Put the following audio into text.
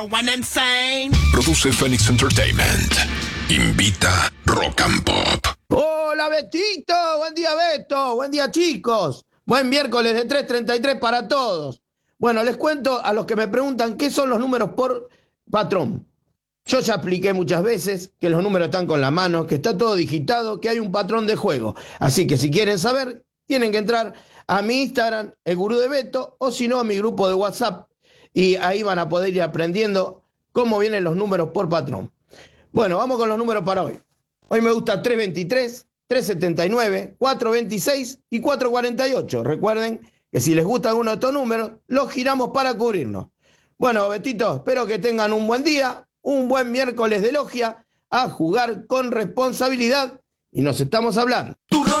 Produce Phoenix Entertainment. Invita Rock and Pop. Hola Betito, buen día Beto, buen día chicos. Buen miércoles de 3:33 para todos. Bueno, les cuento a los que me preguntan qué son los números por patrón. Yo ya expliqué muchas veces que los números están con la mano, que está todo digitado, que hay un patrón de juego. Así que si quieren saber, tienen que entrar a mi Instagram, el Gurú de Beto, o si no, a mi grupo de WhatsApp. Y ahí van a poder ir aprendiendo cómo vienen los números por patrón. Bueno, vamos con los números para hoy. Hoy me gusta 323, 379, 426 y 448. Recuerden que si les gusta alguno de estos números, los giramos para cubrirnos. Bueno, Betito, espero que tengan un buen día, un buen miércoles de logia, a jugar con responsabilidad y nos estamos hablando.